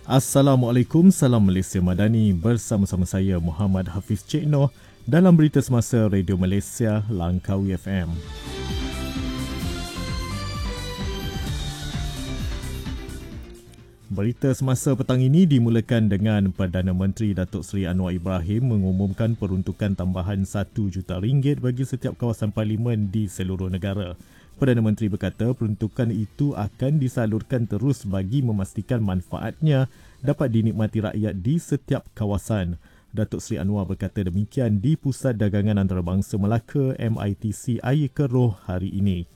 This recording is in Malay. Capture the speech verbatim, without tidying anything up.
Assalamualaikum, salam Malaysia Madani. Bersama-sama saya Muhammad Hafiz Cik Noh dalam berita semasa Radio Malaysia Langkawi F M. Berita semasa petang ini dimulakan dengan Perdana Menteri Datuk Seri Anwar Ibrahim mengumumkan peruntukan tambahan satu juta ringgit bagi setiap kawasan parlimen di seluruh negara. Perdana Menteri berkata peruntukan itu akan disalurkan terus bagi memastikan manfaatnya dapat dinikmati rakyat di setiap kawasan. Datuk Seri Anwar berkata demikian di Pusat Dagangan Antarabangsa Melaka M I T C Air Keroh hari ini.